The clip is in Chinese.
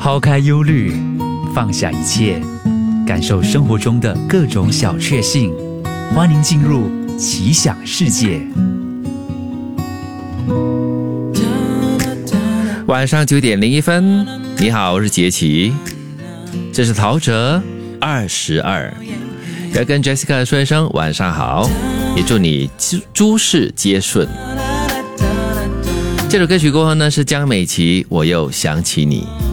抛开忧虑，放下一切，感受生活中的各种小确幸。欢迎进入奇想世界。 晚上9点01分，你好，我是杰奇，这是陶喆22，要跟 Jessica 说一声晚上好，也祝你诸事皆顺。这首歌曲过后呢，是江美琪，我又想起你。